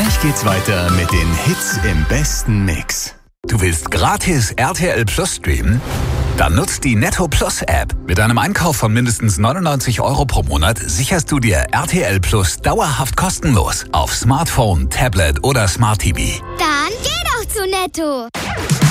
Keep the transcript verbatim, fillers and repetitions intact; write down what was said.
Gleich geht's weiter mit den Hits im besten Mix. Du willst gratis R T L Plus streamen? Dann nutzt die Netto Plus App. Mit einem Einkauf von mindestens neunundneunzig Euro pro Monat sicherst du dir R T L Plus dauerhaft kostenlos auf Smartphone, Tablet oder Smart T V. Dann geh doch zu Netto.